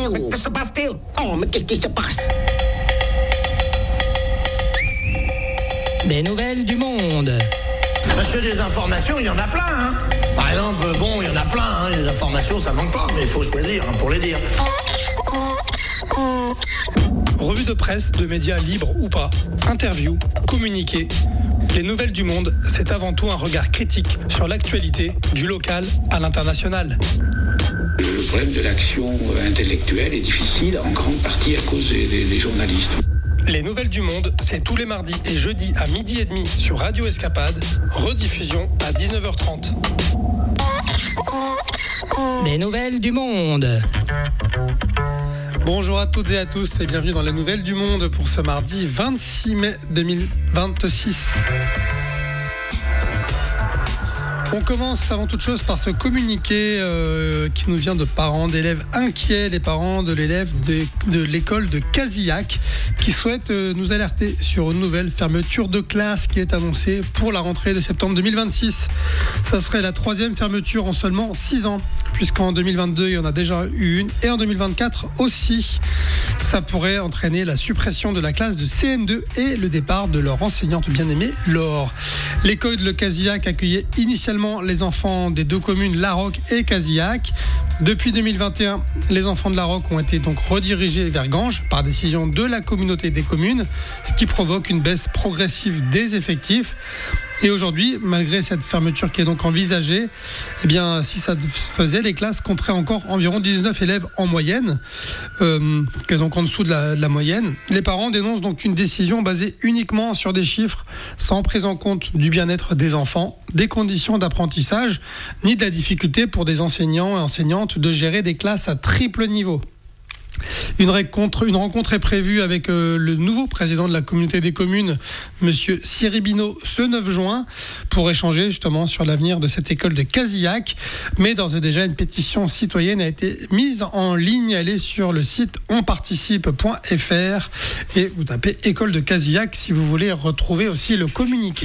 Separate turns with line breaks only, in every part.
passe-t-il? Mais que se passe-t-il? Oh, mais qu'est-ce qui se passe?
Des nouvelles du monde.
Monsieur, des informations, il y en a plein, hein. Par exemple, il y en a plein, hein. Les informations, ça manque pas, mais il faut choisir pour les dire.
Revue de presse, de médias libres ou pas, interviews, communiqués. Les nouvelles du monde, c'est avant tout un regard critique sur l'actualité, du local à l'international.
Le problème de l'action intellectuelle est difficile, en grande partie à cause des journalistes.
Les nouvelles du monde, c'est tous les mardis et jeudis à 12h30 sur Radio Escapade, rediffusion à 19h30.
Des nouvelles du monde.
Bonjour à toutes et à tous et bienvenue dans les nouvelles du monde pour ce mardi 26 mai 2026. On commence avant toute chose par ce communiqué qui nous vient de parents d'élèves inquiets, les parents de l'élève de l'école de Casillac qui souhaitent nous alerter sur une nouvelle fermeture de classe qui est annoncée pour la rentrée de septembre 2026. Ça serait la 3e fermeture en seulement 6 ans, puisqu'en 2022 il y en a déjà eu une et en 2024 aussi. Ça pourrait entraîner la suppression de la classe de CM2 et le départ de leur enseignante bien-aimée Laure. L'école de Casillac accueillait initialement les enfants des deux communes Larocque et Casillac. Depuis 2021, les enfants de Larocque ont été donc redirigés vers Ganges par décision de la communauté des communes, ce qui provoque une baisse progressive des effectifs. Et aujourd'hui, malgré cette fermeture qui est donc envisagée, eh bien, si ça faisait, les classes compteraient encore environ 19 élèves en moyenne, qui est donc en dessous de la moyenne. Les parents dénoncent donc une décision basée uniquement sur des chiffres, sans prise en compte du bien-être des enfants, des conditions d'apprentissage, ni de la difficulté pour des enseignants et enseignantes de gérer des classes à triple niveau. Une rencontre est prévue avec le nouveau président de la communauté des communes, monsieur Siribino, ce 9 juin, pour échanger justement sur l'avenir de cette école de Casillac. Mais d'ores et déjà, une pétition citoyenne a été mise en ligne. Elle est sur le site onparticipe.fr et vous tapez école de Casillac si vous voulez retrouver aussi le communiqué.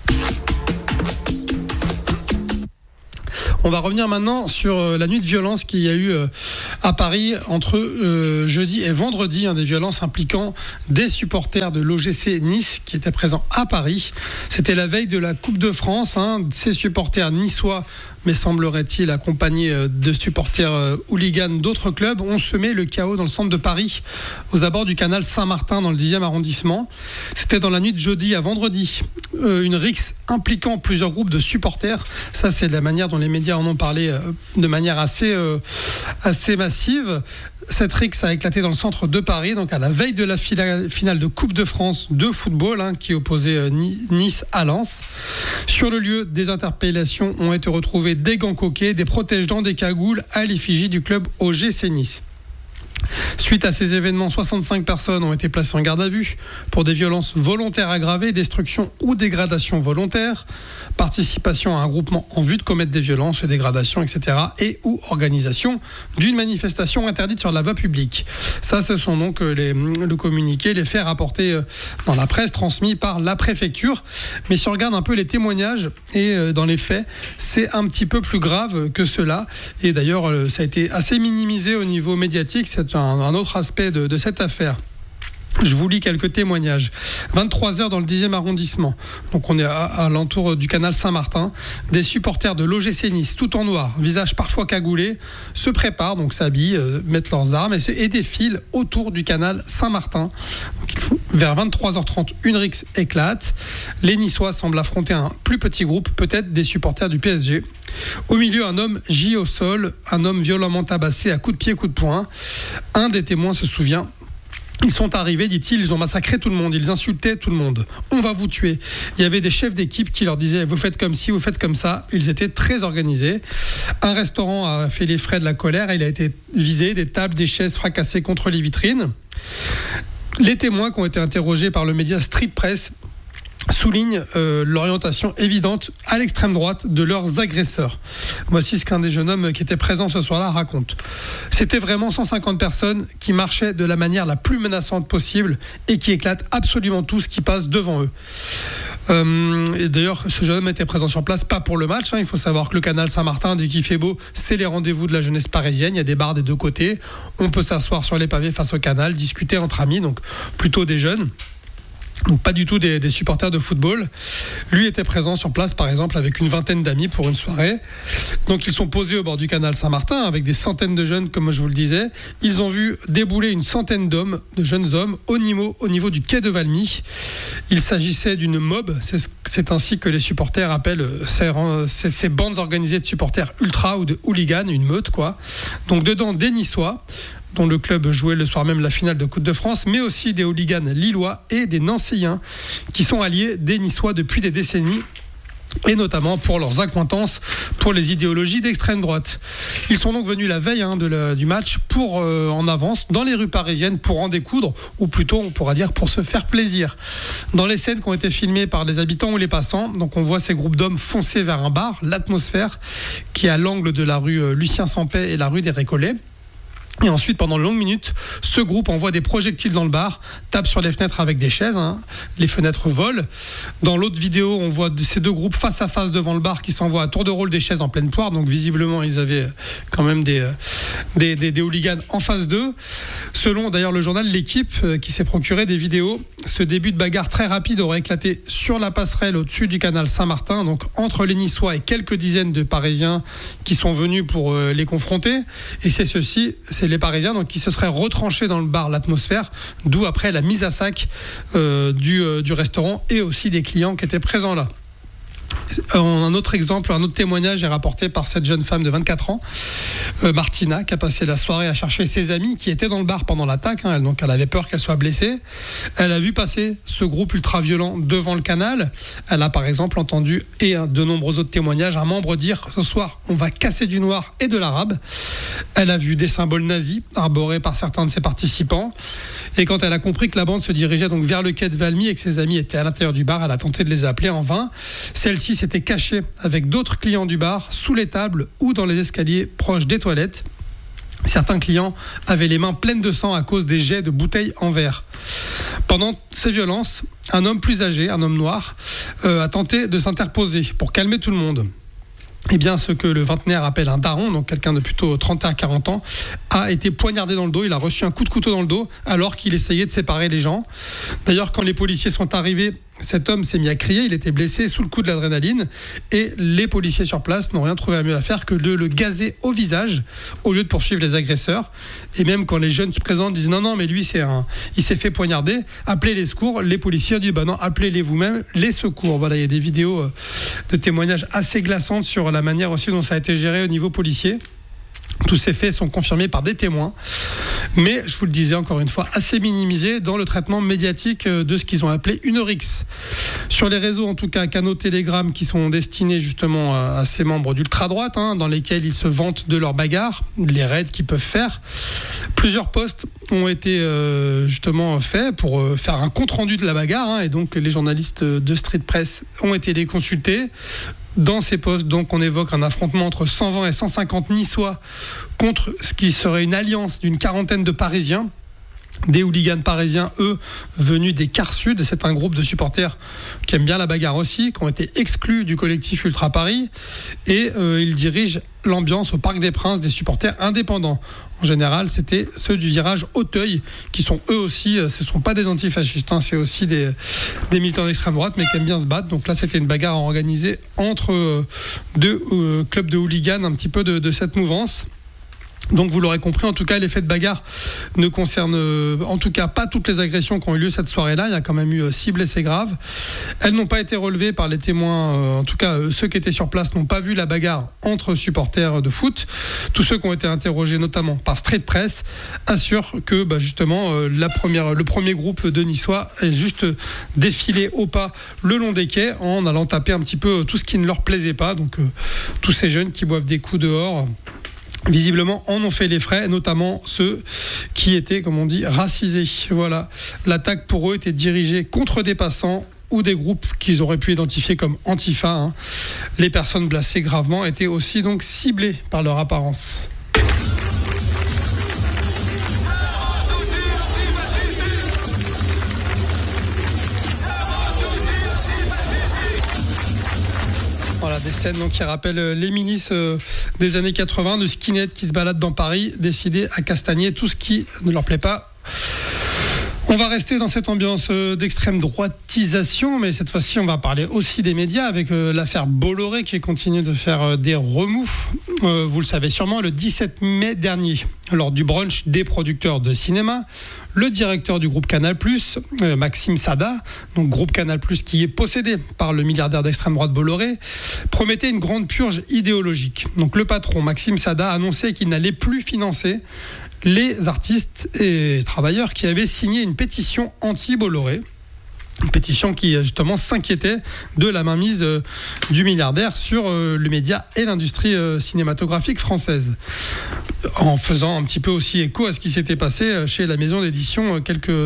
On va revenir maintenant sur la nuit de violence qu'il y a eu à Paris entre jeudi et vendredi, des violences impliquant des supporters de l'OGC Nice qui étaient présents à Paris. C'était la veille de la Coupe de France. Ces supporters niçois, mais semblerait-il accompagnés de supporters hooligans d'autres clubs, ont semé le chaos dans le centre de Paris, aux abords du canal Saint-Martin dans le 10e arrondissement. C'était dans la nuit de jeudi à vendredi. Une rixe impliquant plusieurs groupes de supporters. Ça, c'est la manière dont les médias en ont parlé de manière assez massive. Cette rixe a éclaté dans le centre de Paris, donc à la veille de la finale de Coupe de France de football qui opposait Nice à Lens. Sur le lieu, des interpellations ont été retrouvées, des gants coquets, des protège-dents, des cagoules à l'effigie du club OGC Nice. Suite à ces événements, 65 personnes ont été placées en garde à vue pour des violences volontaires aggravées, destruction ou dégradation volontaire, participation à un groupement en vue de commettre des violences et dégradations, etc. et ou organisation d'une manifestation interdite sur la voie publique. Ça, ce sont donc le communiqué, les faits rapportés dans la presse, transmis par la préfecture. Mais si on regarde un peu les témoignages et dans les faits, c'est un petit peu plus grave que cela. Et d'ailleurs, ça a été assez minimisé au niveau médiatique. C'est un autre aspect de cette affaire. Je vous lis quelques témoignages. 23h dans le 10e arrondissement. Donc on est à l'entour du canal Saint-Martin. Des supporters de l'OGC Nice, tout en noir, visage parfois cagoulé, se préparent, donc s'habillent, mettent leurs armes et défilent autour du canal Saint-Martin. Donc, vers 23h30, une rixe éclate. Les Niçois semblent affronter un plus petit groupe, peut-être des supporters du PSG. Au milieu, un homme gît au sol, un homme violemment tabassé à coups de pied, coups de poing. Un des témoins se souvient. Ils sont arrivés, dit-il, ils ont massacré tout le monde, ils insultaient tout le monde. On va vous tuer. Il y avait des chefs d'équipe qui leur disaient, vous faites comme ci, vous faites comme ça. Ils étaient très organisés. Un restaurant a fait les frais de la colère, il a été visé, des tables, des chaises fracassées contre les vitrines. Les témoins qui ont été interrogés par le média Street Press souligne l'orientation évidente à l'extrême droite de leurs agresseurs. Voici ce qu'un des jeunes hommes qui était présent ce soir-là raconte. C'était vraiment 150 personnes qui marchaient de la manière la plus menaçante possible et qui éclatent absolument tout ce qui passe devant eux. Et d'ailleurs, ce jeune homme était présent sur place, pas pour le match. Il faut savoir que le canal Saint-Martin, dès qu'il fait beau, c'est les rendez-vous de la jeunesse parisienne. Il y a des bars des deux côtés. On peut s'asseoir sur les pavés face au canal, discuter entre amis, donc plutôt des jeunes. Donc pas du tout des supporters de football. Lui était présent sur place, par exemple, avec une vingtaine d'amis pour une soirée. Donc ils sont posés au bord du canal Saint-Martin avec des centaines de jeunes, comme je vous le disais. Ils ont vu débouler une centaine de jeunes hommes au niveau du quai de Valmy. Il s'agissait d'une mob, c'est ainsi que les supporters appellent ces bandes organisées de supporters ultra ou de hooligans, une meute quoi. Donc dedans des Niçois, dont le club jouait le soir même la finale de Coupe de France, mais aussi des hooligans lillois et des Nancéiens, qui sont alliés des Niçois depuis des décennies, et notamment pour leurs accointances pour les idéologies d'extrême droite. Ils sont donc venus la veille du match pour en avance dans les rues parisiennes pour en découdre, ou plutôt on pourra dire pour se faire plaisir. Dans les scènes qui ont été filmées par les habitants ou les passants, donc on voit ces groupes d'hommes foncer vers un bar, l'Atmosphère, qui est à l'angle de la rue Lucien Sampey et la rue des Récollets. Et ensuite, pendant de longues minutes, ce groupe envoie des projectiles dans le bar, tape sur les fenêtres avec des chaises, les fenêtres volent. Dans l'autre vidéo, on voit ces deux groupes face à face devant le bar qui s'envoient à tour de rôle des chaises en pleine poire. Donc visiblement, ils avaient quand même des hooligans en face d'eux. Selon d'ailleurs le journal L'Équipe, qui s'est procuré des vidéos, ce début de bagarre très rapide aurait éclaté sur la passerelle au-dessus du canal Saint-Martin, donc entre les Niçois et quelques dizaines de Parisiens qui sont venus pour les confronter. Et c'est les Parisiens donc, qui se seraient retranchés dans le bar L'Atmosphère, d'où après la mise à sac du restaurant et aussi des clients qui étaient présents là. Un autre exemple, un autre témoignage est rapporté par cette jeune femme de 24 ans, Martina, qui a passé la soirée à chercher ses amis qui étaient dans le bar pendant l'attaque. Donc elle avait peur qu'elle soit blessée. Elle a vu passer ce groupe ultra-violent devant le canal. Elle a par exemple entendu, et de nombreux autres témoignages, un membre dire « Ce soir, on va casser du noir et de l'arabe ». Elle a vu des symboles nazis arborés par certains de ses participants. Et quand elle a compris que la bande se dirigeait donc vers le quai de Valmy et que ses amis étaient à l'intérieur du bar, elle a tenté de les appeler en vain. Celle-ci s'était cachée avec d'autres clients du bar, sous les tables ou dans les escaliers proches des toilettes. Certains clients avaient les mains pleines de sang à cause des jets de bouteilles en verre. Pendant ces violences, un homme plus âgé, un homme noir, a tenté de s'interposer pour calmer tout le monde. Eh bien, ce que le vingtenaire appelle un daron, donc quelqu'un de plutôt 30 à 40 ans, a été poignardé dans le dos. Il a reçu un coup de couteau dans le dos alors qu'il essayait de séparer les gens. D'ailleurs, quand les policiers sont arrivés, cet homme s'est mis à crier. Il était blessé sous le coup de l'adrénaline. Et les policiers sur place n'ont rien trouvé à mieux à faire que de le gazer au visage au lieu de poursuivre les agresseurs. Et même quand les jeunes se présentent, disent non, mais lui, il s'est fait poignarder. Appelez les secours. Les policiers ont dit non, appelez-les vous-même, les secours. Voilà, il y a des vidéos de témoignages assez glaçantes sur la manière aussi dont ça a été géré au niveau policier. Tous ces faits sont confirmés par des témoins, mais je vous le disais encore une fois, assez minimisés dans le traitement médiatique de ce qu'ils ont appelé une rixe. Sur les réseaux, en tout cas, canaux Telegram qui sont destinés justement à ces membres d'ultra-droite, dans lesquels ils se vantent de leur bagarre, les raids qu'ils peuvent faire. Plusieurs posts ont été justement faits pour faire un compte-rendu de la bagarre, et donc les journalistes de Street Press ont été les consultés. Dans ces posts, donc, on évoque un affrontement entre 120 et 150 Niçois contre ce qui serait une alliance d'une quarantaine de Parisiens. Des hooligans parisiens, eux, venus des quarts sud. C'est un groupe de supporters qui aiment bien la bagarre aussi, qui ont été exclus du collectif Ultra Paris. Et ils dirigent l'ambiance au Parc des Princes des supporters indépendants. En général, c'était ceux du virage Auteuil, qui sont eux aussi, ce ne sont pas des antifascistes, c'est aussi des militants d'extrême droite, mais qui aiment bien se battre. Donc là, c'était une bagarre organisée entre deux clubs de hooligans, un petit peu de cette mouvance. Donc vous l'aurez compris, en tout cas l'effet de bagarre ne concerne en tout cas pas toutes les agressions qui ont eu lieu cette soirée-là. Il y a quand même eu 6 blessés graves. Elles n'ont pas été relevées par les témoins, en tout cas ceux qui étaient sur place n'ont pas vu la bagarre entre supporters de foot. Tous ceux qui ont été interrogés notamment par Street Press assurent que justement le premier groupe de Niçois est juste défilé au pas le long des quais en allant taper un petit peu tout ce qui ne leur plaisait pas. Donc tous ces jeunes qui boivent des coups dehors, visiblement en ont fait les frais, notamment ceux qui étaient, comme on dit, racisés. Voilà. L'attaque pour eux était dirigée contre des passants ou des groupes qu'ils auraient pu identifier comme Antifa. Les personnes blessées gravement étaient aussi donc ciblées par leur apparence. scène donc, qui rappelle les milices des années 80, de skinheads qui se baladent dans Paris, décidés à castagner tout ce qui ne leur plaît pas. On va rester dans cette ambiance d'extrême droitisation, mais cette fois-ci, on va parler aussi des médias avec l'affaire Bolloré qui continue de faire des remous. Vous le savez sûrement, le 17 mai dernier, lors du brunch des producteurs de cinéma, le directeur du groupe Canal+, Maxime Sada, donc groupe Canal+, qui est possédé par le milliardaire d'extrême droite Bolloré, promettait une grande purge idéologique. Donc le patron Maxime Sada annonçait qu'il n'allait plus financer les artistes et travailleurs qui avaient signé une pétition anti-Bolloré. Une pétition qui justement s'inquiétait de la mainmise du milliardaire sur le média et l'industrie cinématographique française. En faisant un petit peu aussi écho à ce qui s'était passé chez la maison d'édition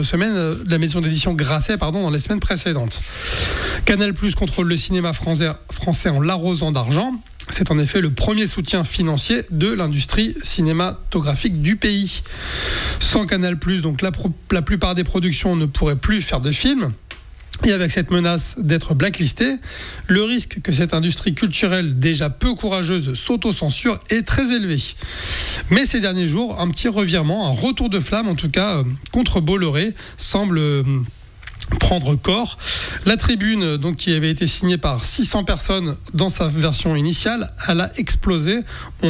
la maison d'édition Grasset, dans les semaines précédentes. Canal+ contrôle le cinéma français en l'arrosant d'argent. C'est en effet le premier soutien financier de l'industrie cinématographique du pays. Sans Canal+, donc la plupart des productions ne pourraient plus faire de films. Et avec cette menace d'être blacklisté, le risque que cette industrie culturelle déjà peu courageuse s'auto-censure est très élevé. Mais ces derniers jours, un petit revirement, un retour de flamme en tout cas contre Bolloré semble prendre corps. La tribune, donc, qui avait été signée par 600 personnes dans sa version initiale, elle a explosé.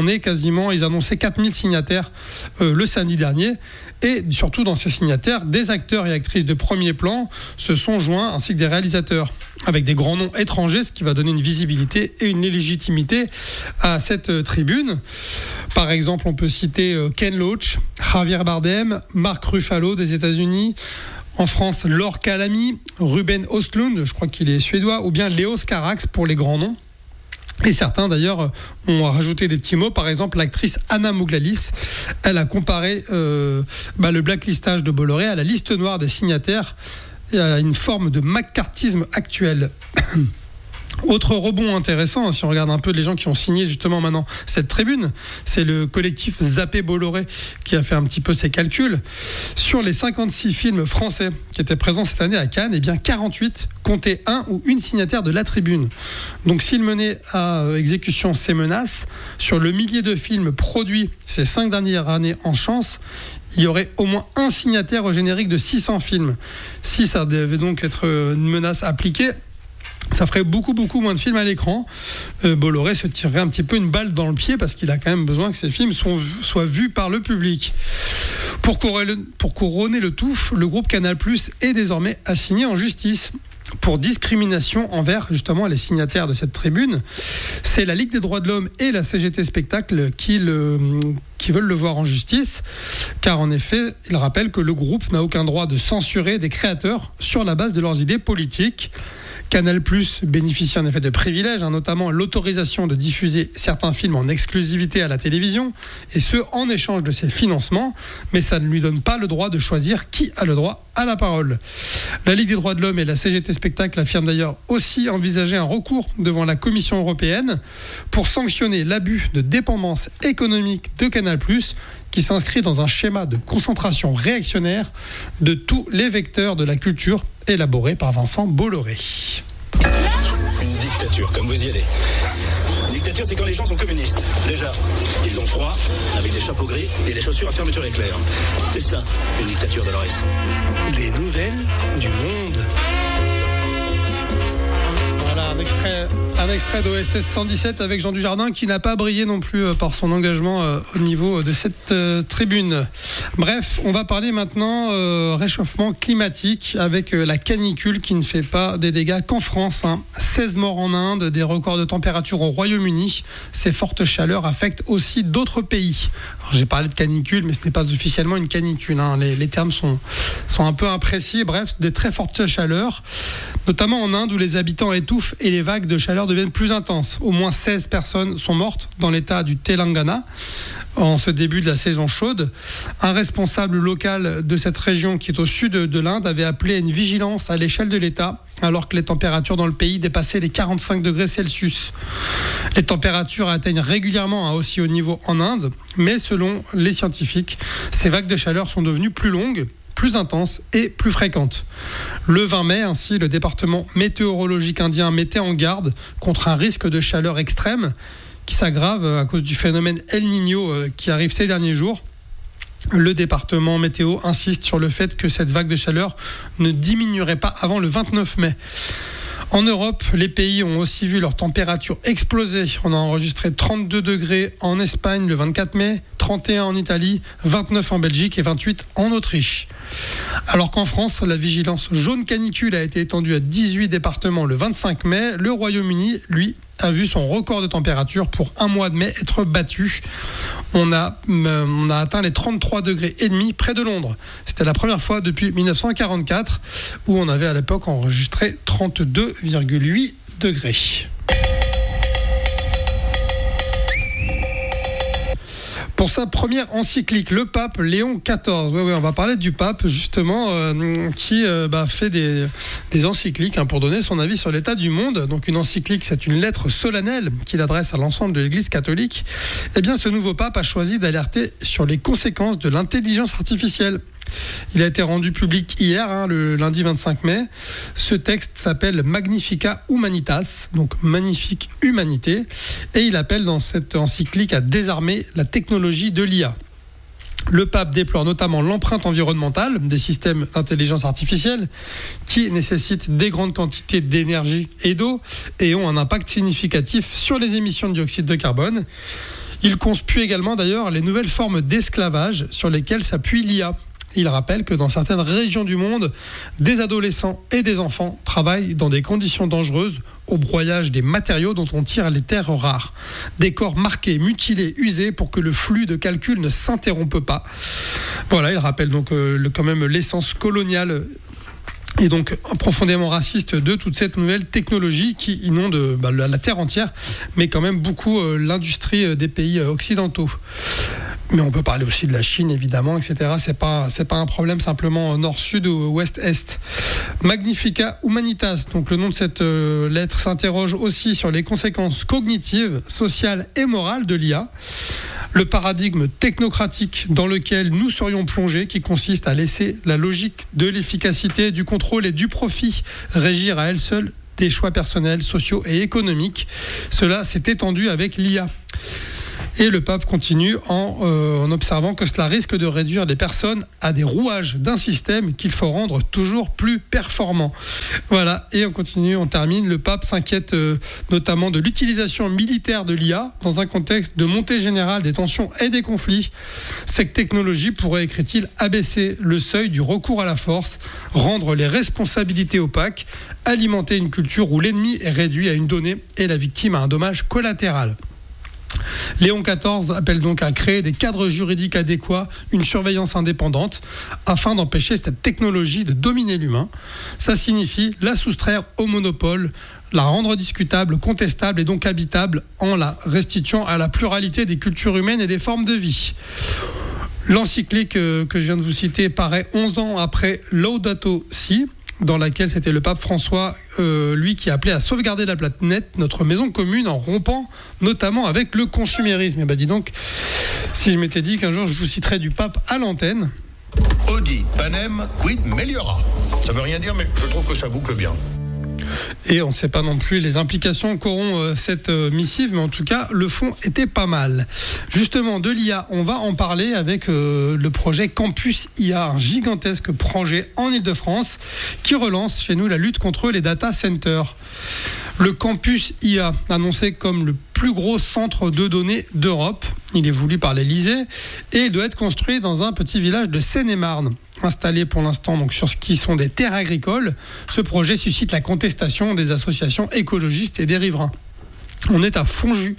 Ils annonçaient 4000 signataires le samedi dernier. Et surtout dans ces signataires, des acteurs et actrices de premier plan se sont joints, ainsi que des réalisateurs, avec des grands noms étrangers, ce qui va donner une visibilité et une légitimité à cette tribune. Par exemple, on peut citer Ken Loach, Javier Bardem, Mark Ruffalo des États-Unis. En France, Laure Calamy, Ruben Östlund, je crois qu'il est suédois, ou bien Léo Scarax pour les grands noms. Et certains d'ailleurs ont rajouté des petits mots. Par exemple, l'actrice Anna Mouglalis, elle a comparé le blacklistage de Bolloré à la liste noire des signataires et à une forme de maccarthisme actuel. Autre rebond intéressant, si on regarde un peu les gens qui ont signé justement maintenant cette tribune, c'est le collectif Zappé Bolloré qui a fait un petit peu ses calculs. Sur les 56 films français qui étaient présents cette année à Cannes, 48 comptaient un ou une signataire de la tribune. Donc s'il menait à exécution ces menaces, sur le millier de films produits ces 5 dernières années en chance, il y aurait au moins un signataire au générique de 600 films. Si ça devait donc être une menace appliquée, ça ferait beaucoup moins de films à l'écran. Bolloré se tirerait un petit peu une balle dans le pied parce qu'il a quand même besoin que ces films soient vus par le public. Pour couronner le tout, le groupe Canal+ est désormais assigné en justice pour discrimination envers justement les signataires de cette tribune. C'est la Ligue des droits de l'homme et la CGT Spectacle qui veulent le voir en justice, car en effet, il rappelle que le groupe n'a aucun droit de censurer des créateurs sur la base de leurs idées politiques. Canal+ bénéficie en effet de privilèges, notamment l'autorisation de diffuser certains films en exclusivité à la télévision, et ce en échange de ses financements, mais ça ne lui donne pas le droit de choisir qui a le droit à la parole. La Ligue des droits de l'homme et la CGT Spectacle affirment d'ailleurs aussi envisager un recours devant la Commission européenne pour sanctionner l'abus de dépendance économique de Canal+, qui s'inscrit dans un schéma de concentration réactionnaire de tous les vecteurs de la culture élaboré par Vincent Bolloré.
Une dictature, comme vous y allez. Une dictature, c'est quand les gens sont communistes. Déjà, ils ont froid, avec des chapeaux gris et des chaussures à fermeture éclair. C'est ça, une dictature, Dolores.
Les nouvelles du monde.
Voilà, un extrait d'OSS 117 avec Jean Dujardin qui n'a pas brillé non plus par son engagement au niveau de cette tribune. Bref, on va parler maintenant réchauffement climatique avec la canicule qui ne fait pas des dégâts qu'en France. 16 morts en Inde, des records de température au Royaume-Uni. Ces fortes chaleurs affectent aussi d'autres pays. Alors, j'ai parlé de canicule, mais ce n'est pas officiellement une canicule. Les termes sont un peu imprécis. Bref, des très fortes chaleurs, notamment en Inde où les habitants étouffent et les vagues de chaleur deviennent plus intenses. Au moins 16 personnes sont mortes dans l'état du Telangana en ce début de la saison chaude. Un responsable local de cette région qui est au sud de l'Inde avait appelé à une vigilance à l'échelle de l'État alors que les températures dans le pays dépassaient les 45 degrés Celsius. Les températures atteignent régulièrement un aussi haut niveau en Inde, mais selon les scientifiques, ces vagues de chaleur sont devenues plus longues, plus intenses et plus fréquentes. Le 20 mai, ainsi, le département météorologique indien mettait en garde contre un risque de chaleur extrême qui s'aggrave à cause du phénomène El Niño qui arrive ces derniers jours. Le département météo insiste sur le fait que cette vague de chaleur ne diminuerait pas avant le 29 mai. En Europe, les pays ont aussi vu leur température exploser. On a enregistré 32 degrés en Espagne le 24 mai, 31 en Italie, 29 en Belgique et 28 en Autriche. Alors qu'en France, la vigilance jaune canicule a été étendue à 18 départements le 25 mai, le Royaume-Uni, lui, a vu son record de température pour un mois de mai être battu. On a atteint les 33 degrés et demi près de Londres. C'était la première fois depuis 1944 où on avait à l'époque enregistré 32,8 degrés. Pour sa première encyclique, le pape Léon XIV, on va parler du pape justement qui fait des encycliques pour donner son avis sur l'état du monde. Donc une encyclique, c'est une lettre solennelle qu'il adresse à l'ensemble de l'Église catholique. Eh bien, ce nouveau pape a choisi d'alerter sur les conséquences de l'intelligence artificielle. Il a été rendu public hier, le lundi 25 mai. Ce texte s'appelle Magnificat Humanitas, donc magnifique humanité, et il appelle dans cette encyclique à désarmer la technologie de l'IA. Le pape déplore notamment l'empreinte environnementale des systèmes d'intelligence artificielle qui nécessitent des grandes quantités d'énergie et d'eau et ont un impact significatif sur les émissions de dioxyde de carbone. Il conspue également d'ailleurs les nouvelles formes d'esclavage sur lesquelles s'appuie l'IA. Il rappelle que dans certaines régions du monde, des adolescents et des enfants travaillent dans des conditions dangereuses au broyage des matériaux dont on tire les terres rares. Des corps marqués, mutilés, usés pour que le flux de calcul ne s'interrompe pas. Voilà, il rappelle donc quand même l'essence coloniale et donc profondément raciste de toute cette nouvelle technologie qui inonde la terre entière, mais quand même beaucoup l'industrie des pays occidentaux. Mais on peut parler aussi de la Chine, évidemment, etc. C'est pas un problème simplement nord-sud ou ouest-est. Magnificat Humanitas, donc le nom de cette lettre, s'interroge aussi sur les conséquences cognitives, sociales et morales de l'IA. Le paradigme technocratique dans lequel nous serions plongés, qui consiste à laisser la logique de l'efficacité, du contrôle et du profit régir à elle seule des choix personnels, sociaux et économiques. Cela s'est étendu avec l'IA. Et le pape continue en observant que cela risque de réduire les personnes à des rouages d'un système qu'il faut rendre toujours plus performant. Voilà, et on continue, on termine. Le pape s'inquiète notamment de l'utilisation militaire de l'IA dans un contexte de montée générale des tensions et des conflits. Cette technologie pourrait, écrit-il, abaisser le seuil du recours à la force, rendre les responsabilités opaques, alimenter une culture où l'ennemi est réduit à une donnée et la victime à un dommage collatéral. Léon XIV appelle donc à créer des cadres juridiques adéquats, une surveillance indépendante, afin d'empêcher cette technologie de dominer l'humain. Ça signifie la soustraire au monopole, la rendre discutable, contestable et donc habitable en la restituant à la pluralité des cultures humaines et des formes de vie. L'encyclique que je viens de vous citer paraît 11 ans après Laudato Si', dans laquelle c'était le pape François, lui qui appelait à sauvegarder la planète, notre maison commune, en rompant notamment avec le consumérisme. Et dis donc, si je m'étais dit qu'un jour je vous citerais du pape à l'antenne.
Audi, Panem, quid meliora. Ça veut rien dire, mais je trouve que ça boucle bien.
Et on ne sait pas non plus les implications qu'auront cette missive, mais en tout cas, le fond était pas mal. Justement, de l'IA, on va en parler avec le projet Campus IA, un gigantesque projet en Ile-de-France qui relance chez nous la lutte contre les data centers. Le Campus IA, annoncé comme le plus gros centre de données d'Europe, il est voulu par l'Élysée et il doit être construit dans un petit village de Seine-et-Marne. Installé pour l'instant donc sur ce qui sont des terres agricoles, ce projet suscite la contestation des associations écologistes et des riverains. On est à Fouju,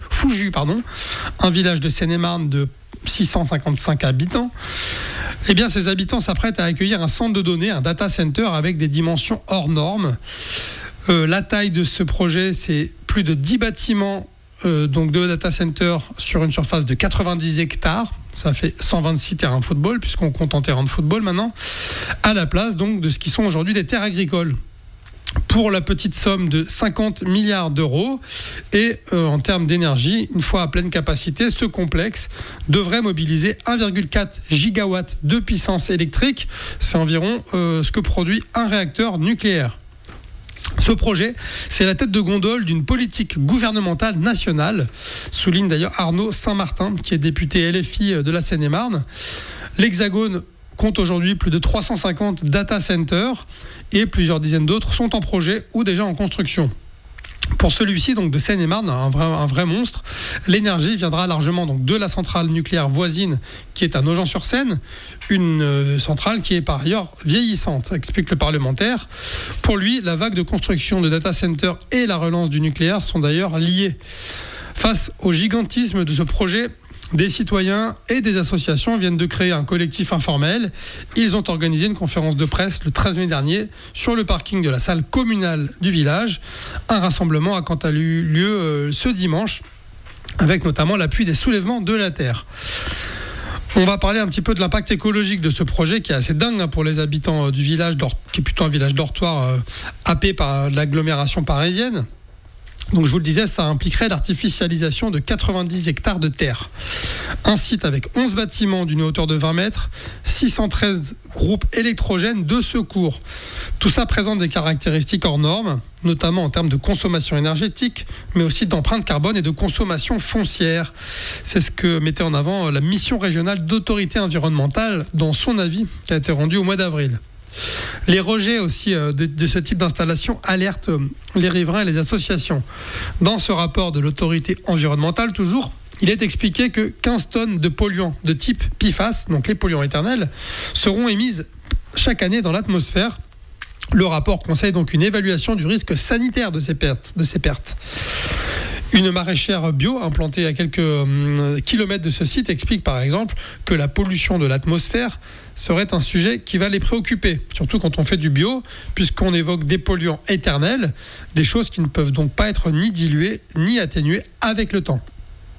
un village de Seine-et-Marne de 655 habitants. Eh bien, ces habitants s'apprêtent à accueillir un centre de données, un data center avec des dimensions hors normes. La taille de ce projet, c'est plus de 10 bâtiments donc de data center sur une surface de 90 hectares. Ça fait 126 terrains de football, puisqu'on compte en terrain de football maintenant, à la place donc de ce qui sont aujourd'hui des terres agricoles. pour la petite somme de 50 milliards d'euros. Et en termes d'énergie, une fois à pleine capacité, ce complexe devrait mobiliser 1,4 gigawatts de puissance électrique. C'est environ ce que produit un réacteur nucléaire. Ce projet, c'est la tête de gondole d'une politique gouvernementale nationale, souligne d'ailleurs Arnaud Saint-Martin, qui est député LFI de la Seine-et-Marne. L'Hexagone compte aujourd'hui plus de 350 data centers et plusieurs dizaines d'autres sont en projet ou déjà en construction. Pour celui-ci, donc de Seine-et-Marne, un vrai monstre, l'énergie viendra largement donc de la centrale nucléaire voisine qui est à Nogent-sur-Seine, une centrale qui est par ailleurs vieillissante, explique le parlementaire. Pour lui, la vague de construction de data centers et la relance du nucléaire sont d'ailleurs liées. Face au gigantisme de ce projet, des citoyens et des associations viennent de créer un collectif informel. Ils ont organisé une conférence de presse le 13 mai dernier sur le parking de la salle communale du village. Un rassemblement a quant à lui eu lieu ce dimanche, avec notamment l'appui des soulèvements de la terre. On va parler un petit peu de l'impact écologique de ce projet qui est assez dingue pour les habitants du village, qui est plutôt un village dortoir happé par l'agglomération parisienne. Donc je vous le disais, ça impliquerait l'artificialisation de 90 hectares de terre. Un site avec 11 bâtiments d'une hauteur de 20 mètres, 613 groupes électrogènes de secours. Tout ça présente des caractéristiques hors normes, notamment en termes de consommation énergétique, mais aussi d'empreinte carbone et de consommation foncière. C'est ce que mettait en avant la mission régionale d'autorité environnementale dans son avis qui a été rendu au mois d'avril. Les rejets aussi de ce type d'installation alertent les riverains et les associations. Dans ce rapport de l'autorité environnementale, toujours, il est expliqué que 15 tonnes de polluants de type PFAS, donc les polluants éternels, seront émises chaque année dans l'atmosphère. Le rapport conseille donc une évaluation du risque sanitaire de ces pertes. Une maraîchère bio implantée à quelques kilomètres de ce site explique par exemple que la pollution de l'atmosphère serait un sujet qui va les préoccuper, surtout quand on fait du bio, puisqu'on évoque des polluants éternels, des choses qui ne peuvent donc pas être ni diluées ni atténuées avec le temps.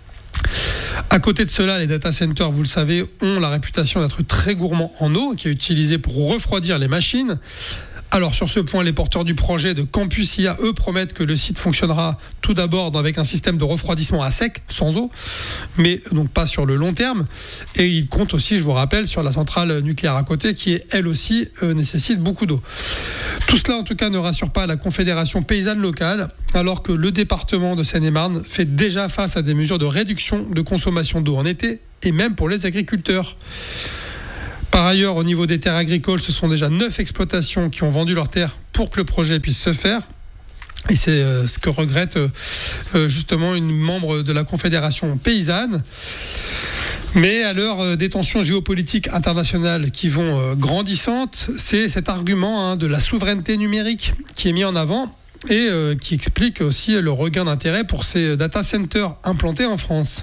À côté de cela, les data centers, vous le savez, ont la réputation d'être très gourmands en eau, qui est utilisée pour refroidir les machines. Alors sur ce point, les porteurs du projet de Campus IA, eux, promettent que le site fonctionnera tout d'abord avec un système de refroidissement à sec, sans eau, mais donc pas sur le long terme. Et ils comptent aussi, je vous rappelle, sur la centrale nucléaire à côté, qui elle aussi nécessite beaucoup d'eau. Tout cela en tout cas ne rassure pas la Confédération paysanne locale, alors que le département de Seine-et-Marne fait déjà face à des mesures de réduction de consommation d'eau en été, et même pour les agriculteurs. Par ailleurs, au niveau des terres agricoles, ce sont déjà 9 exploitations qui ont vendu leurs terres pour que le projet puisse se faire. Et c'est ce que regrette justement une membre de la Confédération paysanne. Mais à l'heure des tensions géopolitiques internationales qui vont grandissantes, c'est cet argument de la souveraineté numérique qui est mis en avant et qui explique aussi le regain d'intérêt pour ces data centers implantés en France.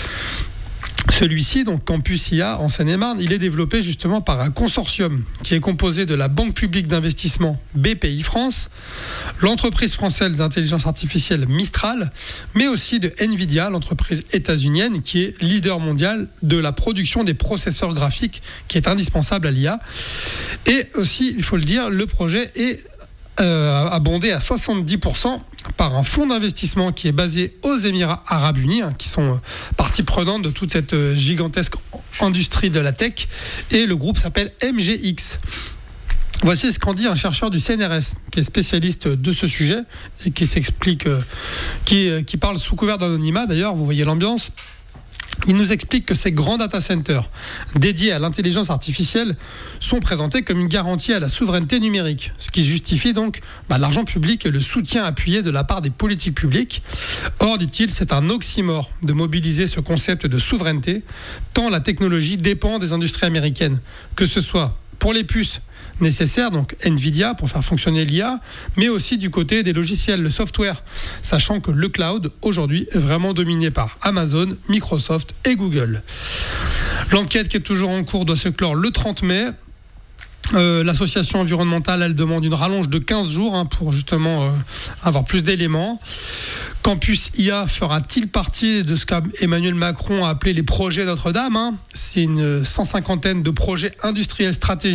Celui-ci, donc Campus IA en Seine-et-Marne, il est développé justement par un consortium qui est composé de la Banque publique d'investissement BPI France, l'entreprise française d'intelligence artificielle Mistral, mais aussi de Nvidia, l'entreprise états-unienne qui est leader mondial de la production des processeurs graphiques qui est indispensable à l'IA. Et aussi, il faut le dire, le projet est abondé à 70% par un fonds d'investissement qui est basé aux Émirats Arabes Unis, qui sont partie prenante de toute cette gigantesque industrie de la tech, et le groupe s'appelle MGX. Voici ce qu'en dit un chercheur du CNRS qui est spécialiste de ce sujet et qui s'explique, qui parle sous couvert d'anonymat d'ailleurs, vous voyez l'ambiance. Il nous explique que ces grands data centers dédiés à l'intelligence artificielle sont présentés comme une garantie à la souveraineté numérique, ce qui justifie donc l'argent public et le soutien appuyé de la part des politiques publiques. Or, dit-il, c'est un oxymore de mobiliser ce concept de souveraineté, tant la technologie dépend des industries américaines, que ce soit pour les puces nécessaires, donc Nvidia pour faire fonctionner l'IA, mais aussi du côté des logiciels, le software, sachant que le cloud aujourd'hui est vraiment dominé par Amazon, Microsoft et Google. L'enquête qui est toujours en cours doit se clore le 30 mai. L'association environnementale, elle demande une rallonge de 15 jours pour justement avoir plus d'éléments. Campus IA fera-t-il partie de ce qu'Emmanuel Macron a appelé les projets Notre-Dame ? C'est une 150aine de projets industriels stratégiques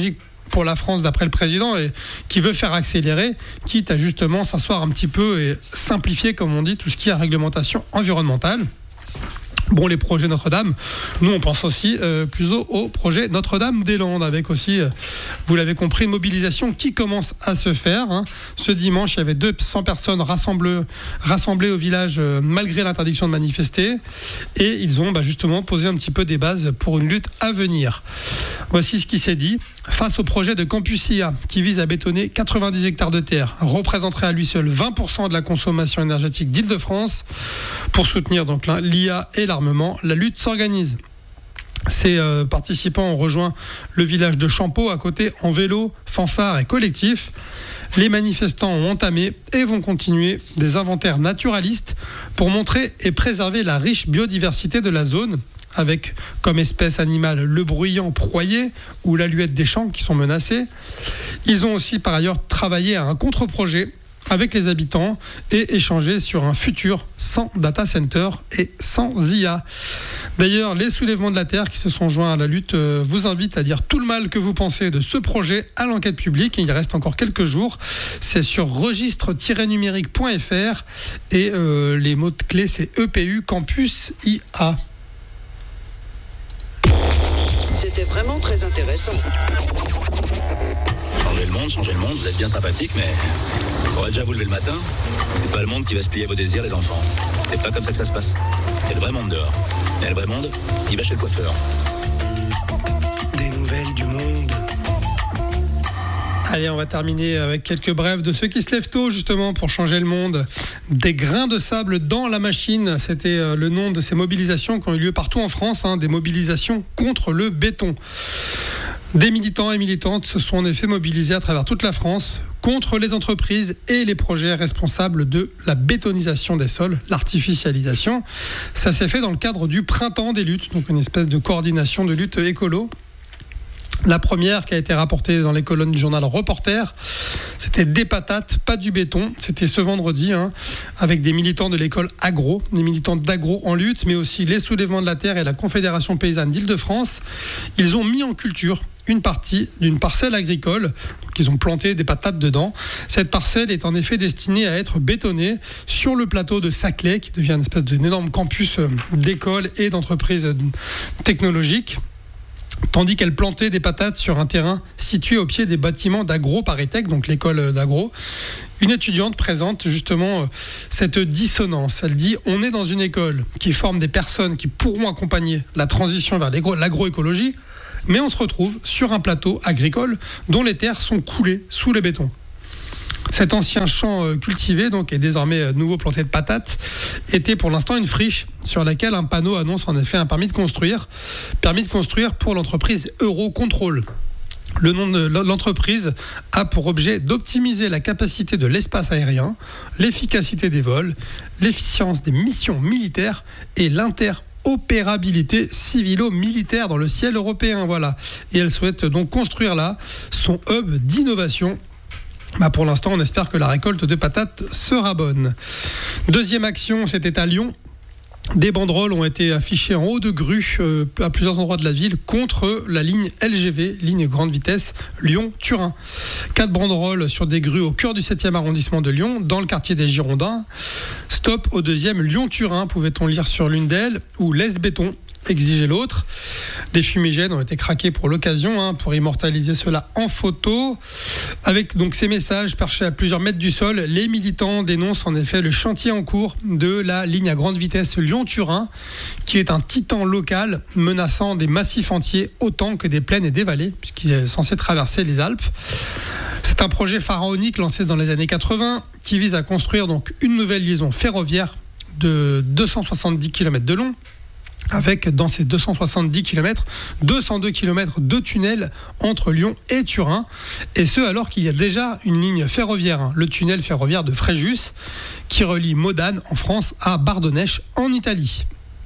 pour la France d'après le président et qui veut faire accélérer, quitte à justement s'asseoir un petit peu et simplifier, comme on dit, tout ce qui est réglementation environnementale. Bon, les projets Notre-Dame, nous on pense aussi plutôt au projet Notre-Dame-des-Landes, avec aussi, vous l'avez compris, une mobilisation qui commence à se faire. Hein. Ce dimanche, il y avait 200 personnes rassemblées au village malgré l'interdiction de manifester, et ils ont justement posé un petit peu des bases pour une lutte à venir. Voici ce qui s'est dit. Face au projet de Campus IA, qui vise à bétonner 90 hectares de terre, représenterait à lui seul 20% de la consommation énergétique d'Île-de-France. Pour soutenir donc l'IA et l'armement, la lutte s'organise. Ces participants ont rejoint le village de Champeau à côté en vélo, fanfare et collectif. Les manifestants ont entamé et vont continuer des inventaires naturalistes pour montrer et préserver la riche biodiversité de la zone, avec comme espèce animale le bruyant proyer ou l'aluette des champs qui sont menacés. Ils ont aussi par ailleurs travaillé à un contre-projet avec les habitants et échangé sur un futur sans data center et sans IA. D'ailleurs, les soulèvements de la Terre qui se sont joints à la lutte vous invitent à dire tout le mal que vous pensez de ce projet à l'enquête publique. Il reste encore quelques jours. C'est sur registre-numérique.fr et les mots-clés c'est EPU Campus IA.
C'était vraiment très intéressant.
Changer le monde, vous êtes bien sympathique, mais faudrait déjà vous lever le matin. C'est pas le monde qui va se plier à vos désirs, les enfants. C'est pas comme ça que ça se passe. C'est le vrai monde dehors. Et le vrai monde, il va chez le coiffeur.
Des nouvelles du monde.
Allez, on va terminer avec quelques brèves de ceux qui se lèvent tôt justement pour changer le monde. Des grains de sable dans la machine, c'était le nom de ces mobilisations qui ont eu lieu partout en France, des mobilisations contre le béton. Des militants et militantes se sont en effet mobilisés à travers toute la France contre les entreprises et les projets responsables de la bétonisation des sols, l'artificialisation. Ça s'est fait dans le cadre du Printemps des luttes, donc une espèce de coordination de lutte écolo. La première qui a été rapportée dans les colonnes du journal Reporter, c'était des patates, pas du béton. C'était ce vendredi, avec des militants de l'école agro, des militants d'agro en lutte, mais aussi les soulèvements de la Terre et la Confédération paysanne d'Île-de-France. Ils ont mis en culture une partie d'une parcelle agricole, donc ils ont planté des patates dedans. Cette parcelle est en effet destinée à être bétonnée sur le plateau de Saclay, qui devient une espèce d'énorme campus d'écoles et d'entreprises technologiques. Tandis qu'elle plantait des patates sur un terrain situé au pied des bâtiments d'Agro Paris-Tech, donc l'école d'Agro. Une étudiante présente justement cette dissonance. Elle dit « On est dans une école qui forme des personnes qui pourront accompagner la transition vers l'agroécologie, mais on se retrouve sur un plateau agricole dont les terres sont coulées sous le béton. » Cet ancien champ cultivé, donc, et désormais nouveau planté de patates, était pour l'instant une friche sur laquelle un panneau annonce en effet un permis de construire pour l'entreprise Eurocontrol. Le nom de l'entreprise a pour objet d'optimiser la capacité de l'espace aérien, l'efficacité des vols, l'efficience des missions militaires et l'interopérabilité civilo-militaire dans le ciel européen. Voilà. Et elle souhaite donc construire là son hub d'innovation. Pour l'instant, on espère que la récolte de patates sera bonne. Deuxième action, c'était à Lyon. Des banderoles ont été affichées en haut de grue à plusieurs endroits de la ville contre la ligne LGV, ligne grande vitesse Lyon-Turin. 4 banderoles sur des grues au cœur du 7e arrondissement de Lyon, dans le quartier des Girondins. Stop au 2e Lyon-Turin, pouvait-on lire sur l'une d'elles, ou laisse béton. Exiger l'autre. Des fumigènes ont été craqués pour l'occasion, pour immortaliser cela en photo. Avec donc ces messages perchés à plusieurs mètres du sol, les militants dénoncent en effet le chantier en cours de la ligne à grande vitesse Lyon-Turin, qui est un titan local menaçant des massifs entiers autant que des plaines et des vallées, puisqu'il est censé traverser les Alpes. C'est un projet pharaonique lancé dans les années 80 qui vise à construire donc une nouvelle liaison ferroviaire de 270 km de long, avec dans ces 270 km, 202 km de tunnels entre Lyon et Turin, et ce alors qu'il y a déjà une ligne ferroviaire, le tunnel ferroviaire de Fréjus, qui relie Modane en France à Bardonèche en Italie.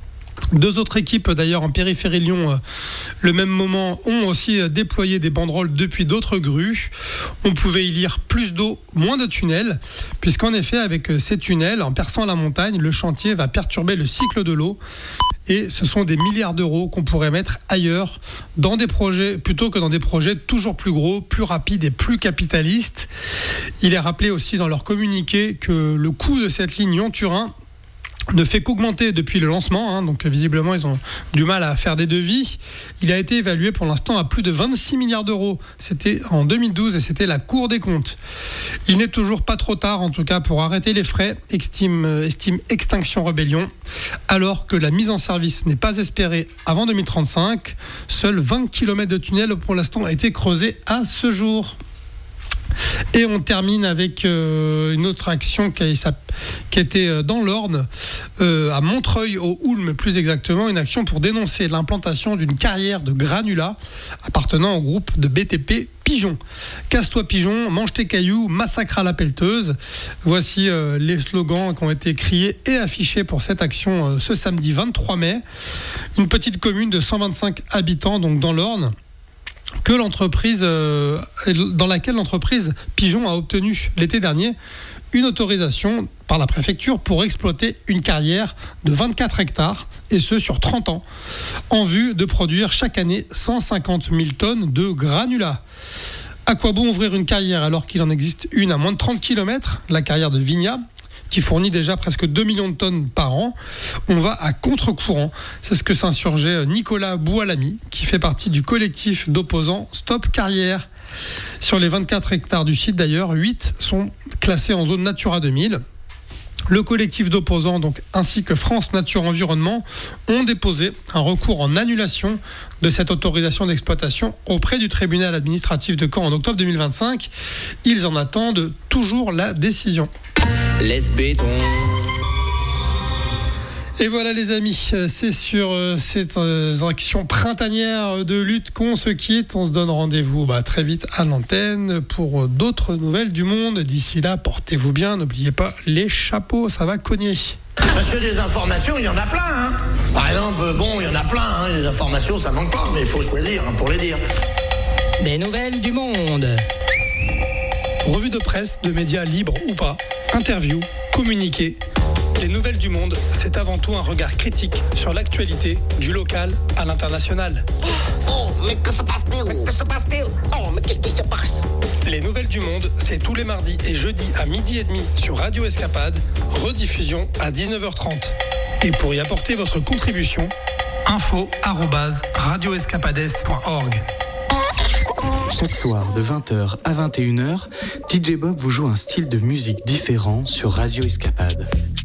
2 autres équipes d'ailleurs en périphérie Lyon, le même moment, ont aussi déployé des banderoles depuis d'autres grues. On pouvait y lire plus d'eau, moins de tunnels, puisqu'en effet avec ces tunnels, en perçant la montagne, le chantier va perturber le cycle de l'eau et ce sont des milliards d'euros qu'on pourrait mettre ailleurs dans des projets, plutôt que dans des projets toujours plus gros, plus rapides et plus capitalistes. Il est rappelé aussi dans leur communiqué que le coût de cette ligne Lyon-Turin ne fait qu'augmenter depuis le lancement, donc visiblement ils ont du mal à faire des devis. Il a été évalué pour l'instant à plus de 26 milliards d'euros. C'était en 2012 et c'était la Cour des comptes. Il n'est toujours pas trop tard en tout cas pour arrêter les frais, estime Extinction Rebellion, alors que la mise en service n'est pas espérée avant 2035. Seuls 20 km de tunnel pour l'instant ont été creusés à ce jour. Et on termine avec une autre action qui était dans l'Orne, à Montreuil au Houlme plus exactement, une action pour dénoncer l'implantation d'une carrière de granulats appartenant au groupe de BTP Pigeon. Casse-toi Pigeon, mange tes cailloux, massacre à la pelleteuse. Voici les slogans qui ont été criés et affichés pour cette action ce samedi 23 mai. Une petite commune de 125 habitants donc dans l'Orne, dans laquelle l'entreprise Pigeon a obtenu l'été dernier une autorisation par la préfecture pour exploiter une carrière de 24 hectares, et ce sur 30 ans, en vue de produire chaque année 150 000 tonnes de granulats. À quoi bon ouvrir une carrière alors qu'il en existe une à moins de 30 km, la carrière de Vignat, qui fournit déjà presque 2 millions de tonnes par an. On va à contre-courant. C'est ce que s'insurgeait Nicolas Boualami, qui fait partie du collectif d'opposants Stop Carrière. Sur les 24 hectares du site d'ailleurs, 8 sont classés en zone Natura 2000. Le collectif d'opposants, donc, ainsi que France Nature Environnement, ont déposé un recours en annulation de cette autorisation d'exploitation auprès du tribunal administratif de Caen en octobre 2025. Ils en attendent toujours la décision.
Laisse béton.
Et voilà les amis, c'est sur cette action printanière de lutte qu'on se quitte. On se donne rendez-vous très vite à l'antenne pour d'autres nouvelles du monde. D'ici là, portez-vous bien, n'oubliez pas les chapeaux, ça va cogner.
Monsieur, des informations, il y en a plein. Par exemple, il y en a plein. Les informations, ça manque pas, mais il faut choisir pour les dire.
Des nouvelles du monde.
Revue de presse, de médias libres ou pas, interviews, communiqués. Les nouvelles du monde, c'est avant tout un regard critique sur l'actualité, du local à l'international.
Oh, mais que se passe-t-il? Que se passe-t-il? Oh, mais qu'est-ce qui se passe?
Les nouvelles du monde, c'est tous les mardis et jeudis à 12h30 sur Radio Escapade, rediffusion à 19h30. Et pour y apporter votre contribution, info@radioescapades.org.
Chaque soir de 20h à 21h, DJ Bob vous joue un style de musique différent sur Radio Escapade.